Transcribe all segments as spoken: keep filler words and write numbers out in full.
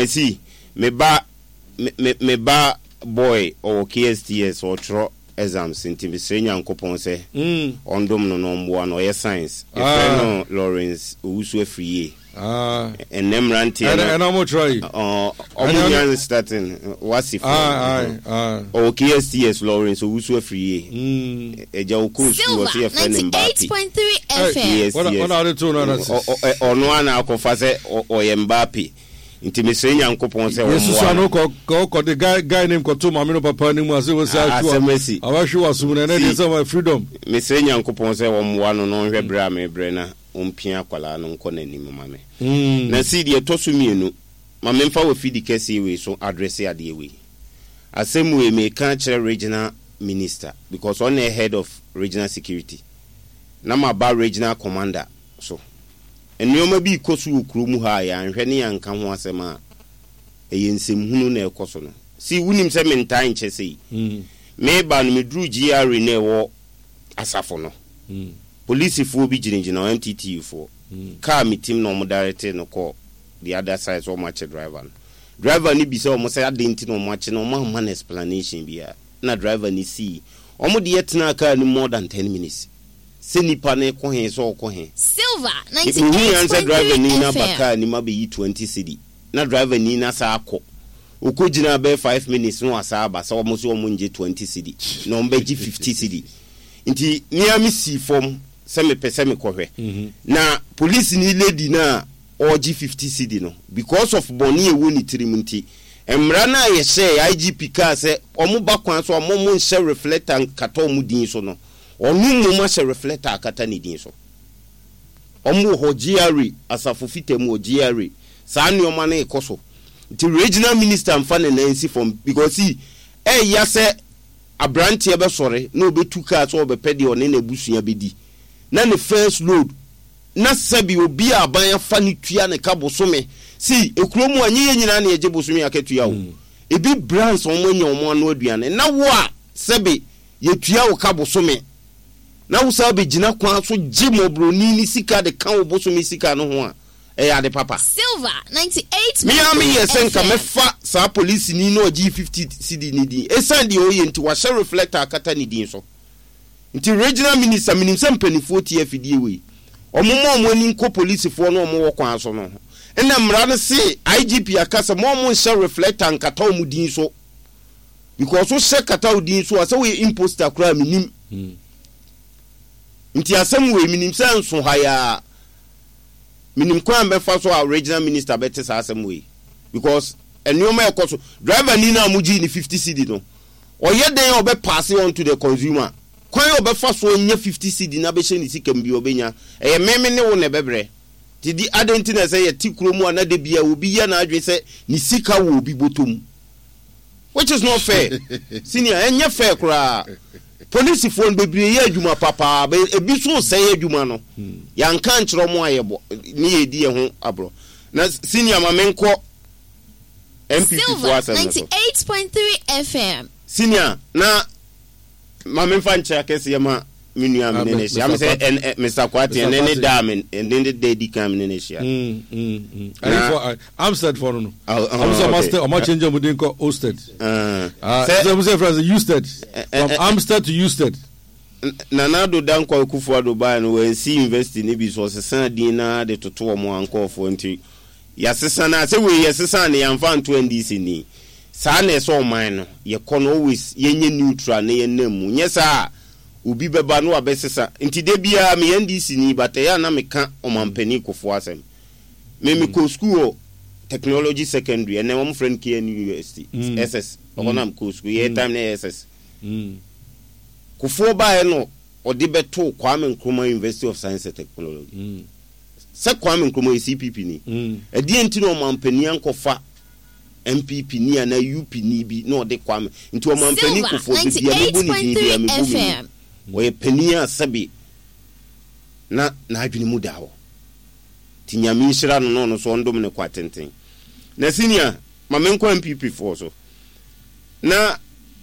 I see me ba me me ba boy or K S T S or tro exams in Timisenya and Copon say on dom no no one or science. If no Lawrence Usu free. Ah, and them ranty and I'm gonna try. Uh, I'm starting. What's it? Ah, ah, or K S T S Lawrence Usu free. Hmm. A Jauku was here for ninety-eight point three F M. What are the two? Or no one I confess or Mbappe. Intimisenya nkopon se wo Yesu ano ko ko the guy guy name ko to mamino papa ni mu ase wo se achu awashu wasum na na dey say freedom mesenya nkopon se wo mwa no no hwe bra me bre na ompia kwala no nko na nim mame na si de tosu mienu mame mfa wo fidi kesi we so address ade we asem we me kan kire regional minister because on the head of regional security na ma ba regional commander so enioma bi kosu okuru mu ha ya nhwe ne yanka ho asema eyensem hunu na ekoso no si wunim se mentan nche sei mm me ba no medru G R ne wo asafo no mm police fo bi ginigina M T T fo mm car meeting no mo direct no ko the other side so much driver driver ni bi se o mo say adenti no mo ache no mo man explanation bia na driver ni si o mo de yetna car ni more than ten minutes Senipa ne ko hen so ko hen Silver ninety-eight point three ni na baka ni mabe yi twenty cedi na driver ni na sa akọ okojina be five minutes no asa aba sa omo so omo nje twenty cedi na ombe ji fifty cedi nti ni ami si form se me pese me kohwe na police ni lady na oji fifty cedi no because of boni ewo ni tirimunti emra na ye share I G P ka se omo bakwan so omo mo share reflector kato mu din so no onu mo ma se reflector akata ni din so omo ho G R asafo fitemu G R sa ni oma na ekoso the regional minister am fan na nsi from because he eh ya se abrantie be sore na obetu car so obepede one na busua bedi na ne first load na sabi obi aban afa ni tua ne kabosome si ekromu anyi nyina na eje bosome aketua o ebi brands omo anya omo anu aduane na wo a sabi ye tua wo kabosome na wo sabi gina kwa so jimobro ni ni sika de kan wo bosome sika no ho a eh ade papa Silver ninety-eight me am ye senka mefa sa police ni no G fifty cedi ni din esan de oye nti wa share reflector akata ni din so nti regional minister minim se mpanifo tie afidie we omomo omo ni nko police fo no omo wo kwan so no ena mra no se I G P akasa mo mo share reflector ankata omo din so because so share kata odin so asa we imposter kra minim hmm. Nti asem we minim se nso haya minim kwa mbe fa so our regional minister better sa asem we because enioma ekoso driver ni na amuji ni fifty cedi no oye den obe pass on to the consumer kwan obe fa so nya fifty cedi na be she ni sikam bi obenya eye meme ne wo ne bebre ti di identity say ye tikro mu ana de bia obi ya na adwe say ni sika wo obi botom which is not fair senior enya fair kra police phone bebre ye adwuma papa ebi so say adwuma no yanka nkyero mo ayebo ni edi ho abro na senior mamenko M P P for us ninety-eight point three F M senior na mamenfa nkyere kese ma minua minenesia am say Mister Kwati and any dam and then the day dikam minenesia mm mm mm I'm set for no I'm so master o ma change am din ko Osted ah so we say from Usted from Amstead to Usted Nanado dan kwa kufu do ba no we see university ni bi so sesan din na de toto omo ankofo nti ya sesan na say we ya sesan na yamfa nto N D C ni sa na so man no ye kono always yenye neutral na ye namu nyesa ubi beba no abesesa nti de bia me N D C ni bata ya na meka omampani kufu asem me me ko school technology secondary and my friend K N U University mm. S S okonam ko school ye time na S S mm kufu ba no odi beto Kwame Nkrumah University of Science and Technology mm se Kwame Nkrumah C P P ni mm edi enti no omampani ankofa M P P ni na U P ni bi no de Kwame nti omampani kufu bi bia me boni bia me boni we penia sabi na na adwene mu dawo ti nyame nhira no no no so ndom ne kwatenten na senior mamenko M P P for so na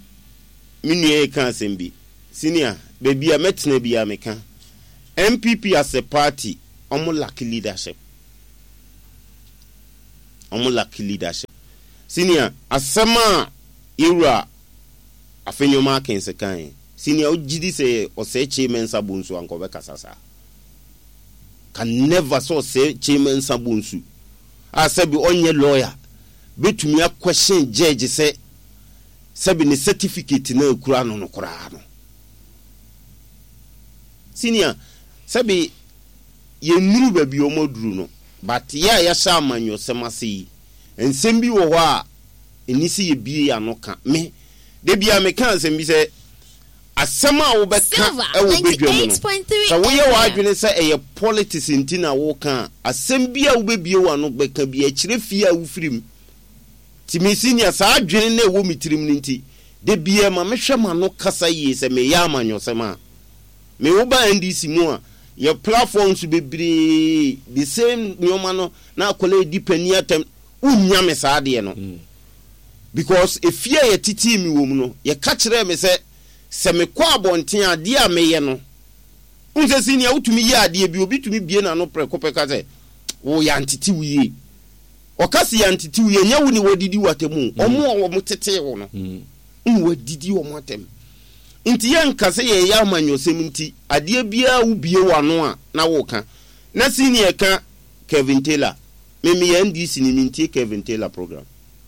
minue kan sembi senior baby a metna bia meka M P P as a party omo lack leadership omo lack leadership. Senior asema ira afenyoma kense kan. Senior ojidi say o say chairman sabunsu anko be kasasa. Can never so say chairman sabunsu. Asabi onye lawyer betumi a question judge say sabi ni certificate na ekura no no kura no. Senior sabi ye nuru baby omoduru no but ya ya sha amanyo semase ensem bi wo ho a enisi ye bie ya no ka me de bia me kan ensem bi se asema wo be ka e wo bedwam no so wo ye wa adwene se e ye politics ntina wo ka asem bia wo be bie wa no be ka bi a kire fie a wo firim ti me senior sa adwene na wo mitirim nti de bia ma me hwema no kasa yi se me ya amanyo sema me wo ba N D C mu a your platforms be be the same nyoma no na akole dipani atem unya me sa de no because if fear ye titi mi wo mu no ye ka kire me se se me kwa abonten ade a me ye no unse senior utumi ye ade bi obi tumi bie na no prekope ka se wo ya ntiti wiye o ka se ya ntiti wiye nya wo ni wodidi watemu omo wo mo tete wo no un wodidi wo mo atem inti yanka se ye ya manyo seminti ade bia wo bie wano a na wo ka na senior ka Kevin Taylor meme ya N D C ni minti Kevin Taylor program.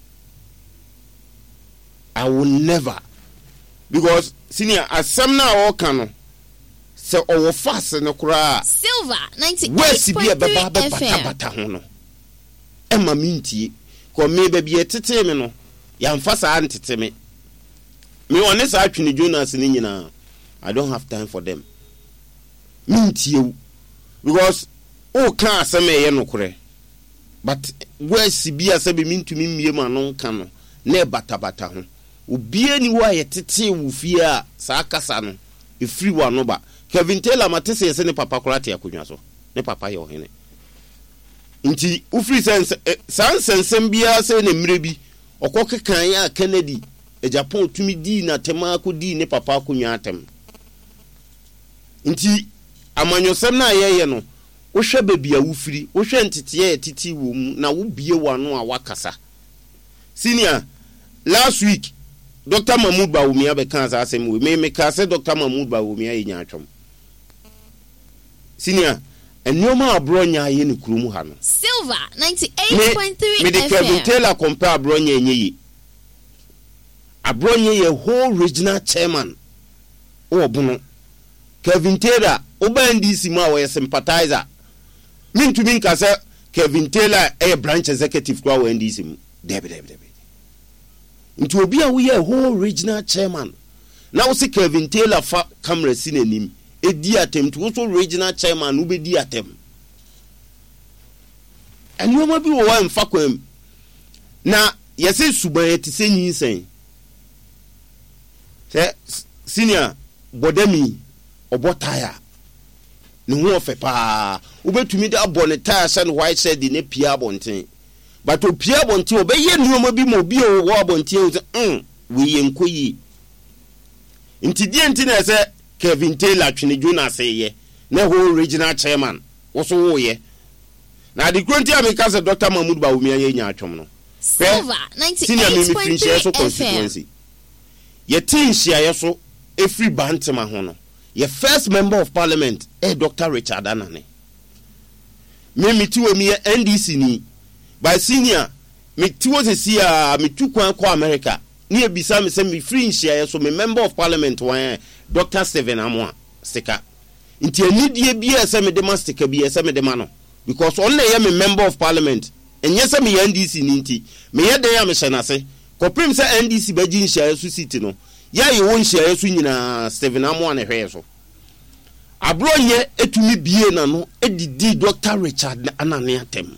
I will never, because senior asem na wo ka no se owo fast no kura Silver ninety-eight point three F M bata ho no e ma minti ko me ba bia tete me no ya mfa sa ntete me me one sa atwene Jonas ni nyina. I don't have time for them. Minti you because o kan asem e no kure but where sibia se be mintu mi miem anon kan no na bata bata ho obie ni wa ye tete wo fie a sa kasa no e free wa no ba Kevin Taylor matese se ne papa korate akonwa so ne papa ye ohene nti u free sense san sensem bia se ne mre bi okokekan ya Kennedy e Japan tumi di na tema ko di ne papa akonwa atem nti amanyosem na ye no wo hwe babia wo firi wo hwe ntete ye titi wo mu na wo bie wano a wakasa senior last week Doctor Mahmoud Bawumia be kan sa asem we me me ka se Doctor Mahmoud Bawumia ye nya atwom senior enioma abronya ye ne kurum ha no Silver ninety-eight point three F M me de Kevin Taylor compare abronya enye yi abronya ye whole regional chairman o obuno Kevin Taylor oba N D C ma we sympathizer min to min ka se Kevin Taylor e branch executive kwa N D C mu debe debe debe nti obi a wo ye whole regional chairman na wo se Kevin Taylor fa camera si nanim edi atem to so regional chairman wo be di atem enioma bi wo wa mfa kwam na yese suban eti senyin sen se senior bodami obotaya ne ho ofe pa wo betumi da boneta san white said ne pia bonten but o pia bonten obeye nuoma bi mo bi o wo bonten o mm we yenkoyi nti die nti na se Kevin Taylor twene Jonas ye na ho regional chairman wo so wo ye na the grant America se Doctor Mahmoud Bawumia ye nya atwom no Silver ninety-eight point three F M ye tin hia ye so every bantama ho no ye first member of parliament eh Doctor Richard Anane me mitiwo mi N D C ni by senior mitiwo se sia mitukwan kwa America ni ebisa me se me free hia so me member of parliament wan Doctor Stephen Amoa sika nti anidie bia se me de mastika bia se me de ma no because only ye me member of parliament enye se me N D C ni nti me ye de ya me hyenase koprim se N D C baji hia so city no ya ye won hia so nyina Stephen Amoa ne hwe so abronye etumi bie na no edidi Doctor Richard Anane atem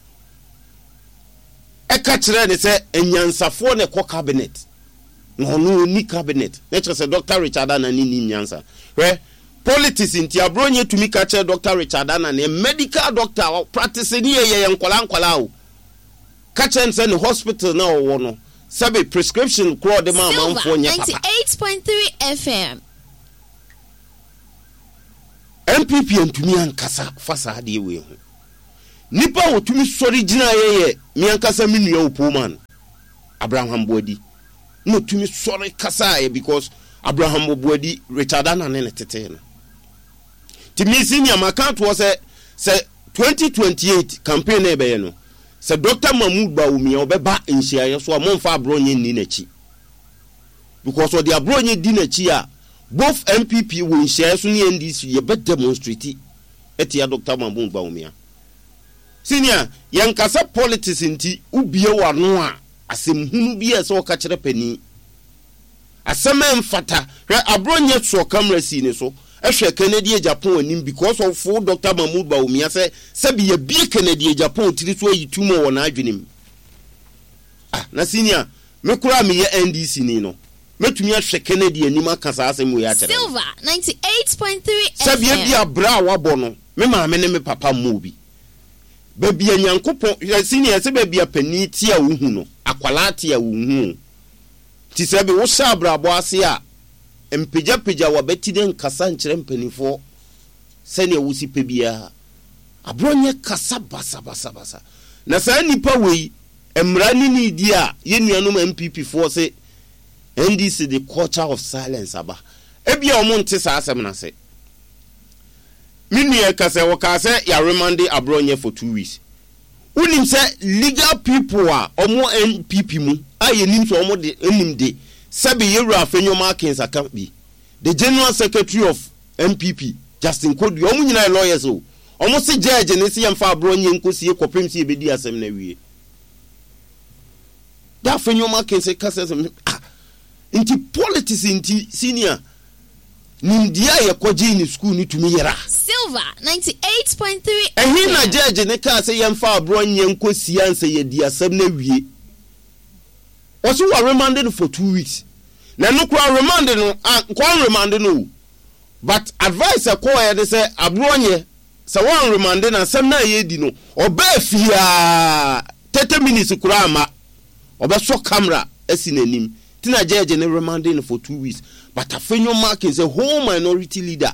e ka kire ne se enyansafo ne ko cabinet no no ni cabinet na kire se Doctor Richard Anane ni nyansa hwe politics inti abronye tumi ka kire Doctor Richard Anane medical doctor practice ni ye ye nkola nkola o ka kire se ne hospital na wo no sabe prescription kro de ma manfo nya papa ninety-eight point three F M M P P ntumi ankasa fasa de we ho nipa wotumi sori gina yeye mi ankasa mi nua opoman Abraham Boadi no tumi sori kasa ye because Abraham Boadi Richard Ana ne tete no ti mi senior account was say say twenty twenty-eight campaign e be no say Doctor Mahmoud Bawumia obeba nhia so amomfa abronye ni nachi because of the abronye di nachi a both M P P will share so ni N D C ye be demonstrate etia Doctor Mahmoud Bawumia senior yankasa politics nti ubie wano a asem hunu bi ese oka kire pani asem emfata hwe abronye so camera si ni so ehwe Kennedy Japan anim because of full Doctor Mahmoud Bawumia say sabi ye bi Kennedy Japan tiri so yitumo wona adwenem ah na senior me kura me ye N D C ni no metumi ahwe Kennedy anim akasa asem we ya kire Silver ninety-eight point three F M sabi ye bia bra wabo no me ma me ne me papa mobi baby anyankopon ya senior se baby apani ti a wuhu no akwala ti a wuhu ti se be wo sha brabo ase a empeja peja wa beti den kasa nkire mpanifo se ne wusi pe bia abronye kasa basa basa basa na sa nipa wei emra ni ni di a ye nuanom M P P fo se N D C the culture of silence aba e bia o mo nte sa asem na se Mini kase wakase ya remande abronye for two weeks. Unim se legal people are omo N P P mu aye nim so omo de enim de sabe yewra afenyo markings account bi. The General Secretary of M P P Justin Kodu omo nyina lawyers o. Omo se judge ne se yemfa abronye nkosie kopem se ebedi asem na wie. Da afenyo markings kase ah inti politics inti senior Nindia ye koji ni school ni tumi yera Silver ninety-eight point three ehi na judge ne ka se yemfa abronye nkosi anse ye di asem na wie oso wa remanded for two weeks na no kwa remanded no kwa remanded no but advice e ko ye de se abronye se wa remanded na asem na ye di no oba fia thirty minutes kura ama oba so camera esi nanim tina judge ne remanded for two weeks. But Afenyo Mark is a whole minority leader.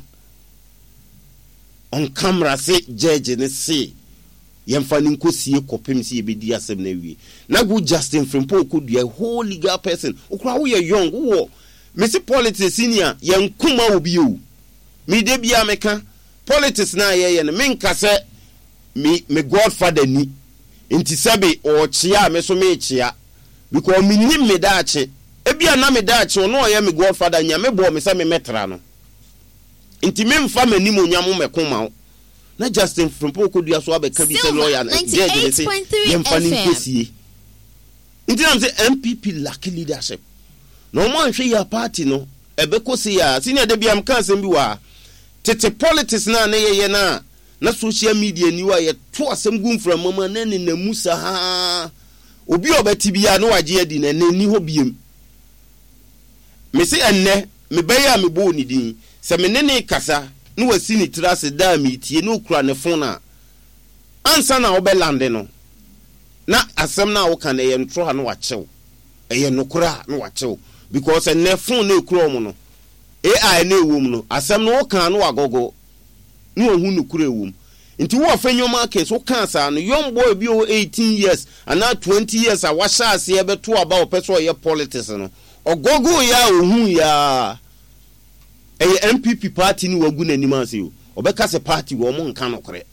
On camera say judge and say yemfani nkosie kopem si ebedi asem na wie. Na go Justin Frimpo could be a whole legal person. Okra wo ye young wo. Me say politics senior yenkuma obi o. Me de bia meka politics na ye ye no menka say me me godfather ni. Nti sabe o chia me so me chia because me nim me da ache. Ebia na me da che no ye me godfather nya me bo me se me metra no nti me mfa manim onyam me koma na Justin Frimpo kodua so abeka bi se lawyer na je je se ye mfa ni nkosie nti na se M P P lack leadership no mo anhwe ya party no ebeko se ya senior de bia mka asem bi wa tete politics na na ye ye na na social media ni wa ye to asem gumfra mama na ne na musa ha obi obeti bia no waje adi na ni ho biem me say enne me baya me bo ni din se me nene kasa no wasi ni trase da me tie no kura ne phone a ansa na obelande no na asem na wo kan e ntro ha no wachew e no kura no wachew because enne phone na kura omo no A I na ewum no asem no wo kan no wagogo no hu no kura ewum nti wo afenyo market wo kan sa no young boy bi o eighteen years ana twenty years a washa ase e beto aba o peso ye politics no ogogo ya ohun ya e M P P party ni wagu na nima ase o obeka se party wo mo nka nokore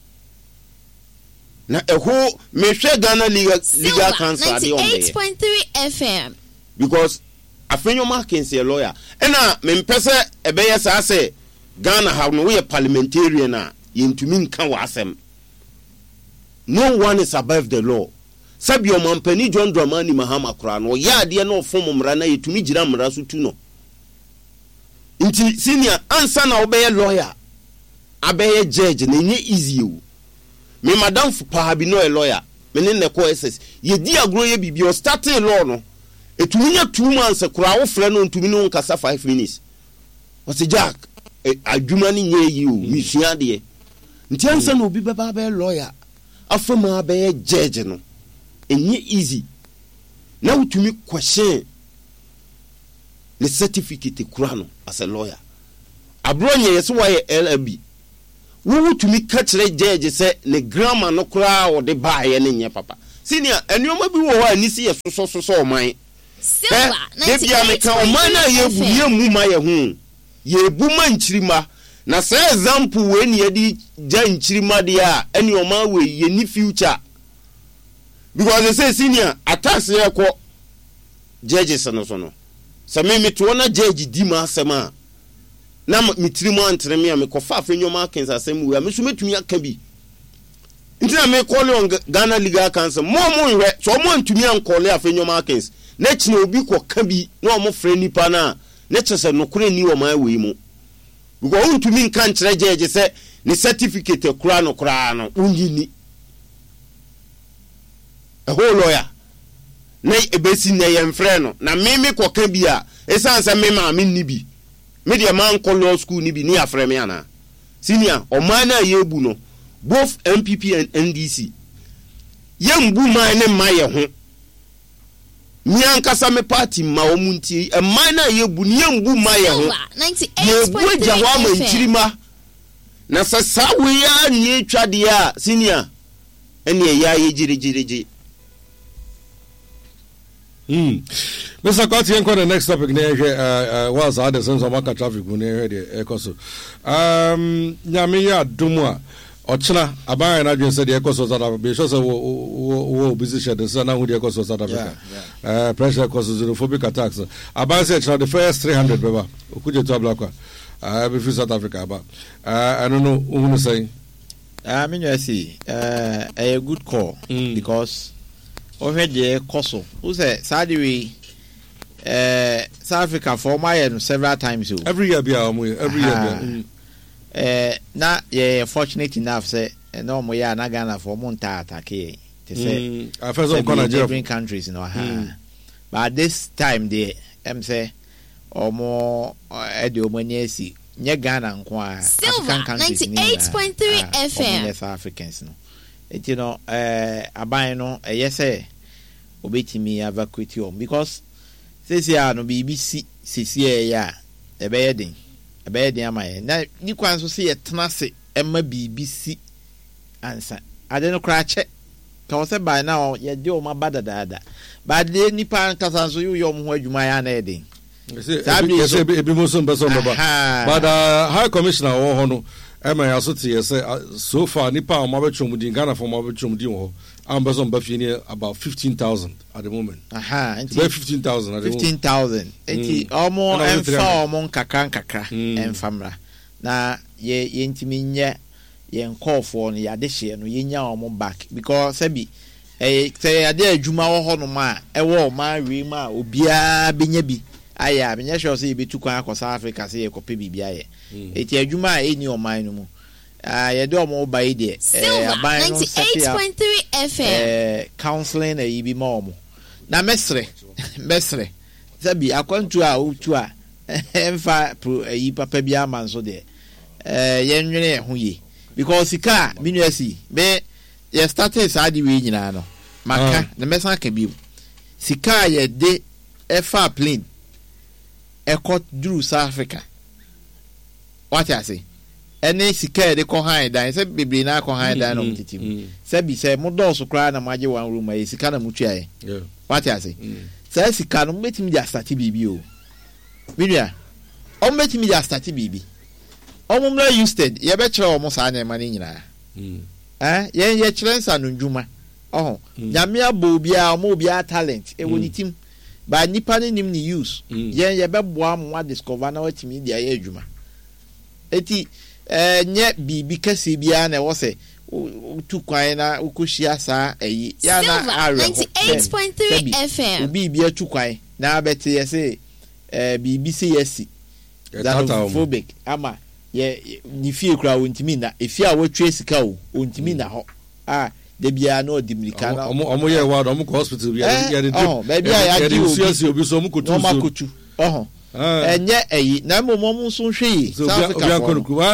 na eho mehwe Ghana legal legal council ade on there ninety-eight point three F M because afenyo market say lawyer ena me mpese ebeye sa se Ghana have no we parliamentarian na yentumi nka wa asem no one is above the law Sabio Mampani John Dramani Mahama Krano, ya dear no form Mrana, to me, Jiram Rasutuno. Inti senior answer now be a lawyer. Abe judge, and ye easy you. Me madam for Pahabino a lawyer, meaning the courses. Ye dear grow be your starting law no. It will two months a crowd friend on to me no cassa five minutes. What's a jack? A Jumani near you, Miss Yadie. Ntiansa no be baba lawyer. Afama be judge no. Enye easy. Now to me question the certificate kurano as a lawyer. Abronye yeso wa L L B. wo to me catch the judge say ne grandma no kra wo de baaye ne nye papa senior enuoma bi wo ho anisi ye so so so oman Silver ninety-eight point three oman na ye bu ye mu ma ye hu ye bu ma nchirima na say example we ne ye di ja nchirima de a enuoma we ye ni future because they say senior attacks ye ko judges no so no se me me to na judge di ma asema na mitrimo antre me me kofa afenyoma kensa asem we me so metumi aka bi ntina me call on Ghana Legal Council mo mo nhwe so mo ntumi ankole afenyoma kens na chine obi ko ka bi na mo frɛ nipa na na chese no kure ni wo man we mu because ntumi nka nkyerɛ judge se ni certificate kura no kura no unyini a whole lawyer na ebesi na yem frɛ no na me me ko ka bi a esanse me ma me ni bi me de man ko law school ni bi ni afrɛ me ana senior o man na yebu no both M P P and N D C yembu man ne ma ye ho mi ankasa me party ma o munti e man na yebu ni yembu ma ye ho ninety-eight point three F M na sasa we ya ni twade a senior ene ya ye jirigirigi. Mm. Mister Kwati, enko the next topic ne uh uh was other sense of market traffic ne here ekoso. Um nyame ya domwa ochna aban na dwen se de ekoso South Africa be sure say wo wo busy share the sana hu de ekoso South Africa. Uh pressure ekoso xenophobic attacks. Aban say the first three hundred beba okuje to abla kwa. Uh be free South Africa ba. Uh I don't know who say. I mean you see uh a good call mm. because over the Koso, who said Saudi uh, South Africa for my several times. Every year, be every year. Uh, now, yeah, fortunate enough, say, no more, yeah, not Ghana for Monta attack. To say, I first of all, different countries, you know, mm. but this time, they, I'm say, or more, at the Omaniesi, near Ghana, and Silver ninety-eight point three F M. South Africans, no. It, you know, uh, I buy no, uh, yes, eh, obey me evacuate you because says ya no B B C C C ya a bedding, a bedding am I. Now, you can also see a tenacity Emma B B C answer. I don't know, crash it. Cause by now, you do my bad dada. But the Nipan Casanso, you yom where you my adding. But uh, High Commissioner Ohono. Emma Asoti say so far Nipa Mabachum in Ghana for Mabachum Dio Amazon Buffini about fifteen thousand at the moment. Aha, fifteen thousand at the fifteen thousand. Eighty almost and four among Kakan Kaka and Famra. Na ye yentiminya yen call for ni adeshe no yenya omo back because sebi eh say ade adwuma wo ho no ma e wo ma wi ma obia benya bi aya benya sure say be tukwan akọ South Africa say e kope bibia ye eti adwuma eni oman no mu ah ye de omo ba yi de eh ninety-eight point three F M eh counseling e bi ma omo na mesre mesre sabi akwantu a otu a emfa pro yi papa bi amanso de eh ye nwene ho ye because sika minuasi be ye started sadi we nyina no maka na mesa ka bi sika ye de efa plane e court through South Africa. What I say? Any sika de ko han dan se bebre na ko han dan no mtitim. Se bi se mo do so kra na maje one room e sika na mutua e. Yeah. What I say? Se sika no metimi ja start bibi o. Bibia. O metimi ja start bibi. O mo mra usted ye be kire o mo sa na ma ni nyina. Eh, ye ye kire nsa no ndwuma. Oh, nyame abo bia o mo bia talent e woni tim. Ba nipa ne nim ni use. Ye ye be boa mo discover na watimi dia ye adwuma. Eti eh nye bibi kase bia na wo se tu kwan na ukohia sa eyi ya na are ninety-eight point three F M obi bia tu kwan na bete ye se eh bibi se yesi xenophobic ama ye ni fie kura wontimi na efie a wotwe sika o wontimi na ho ah de bia na odimrika na omo omo ye wa omo ko hospital bia ye de oh ba bia ya di obi so omo kotu so omo kotu oh enye eyi na mo mo so hwe South Africa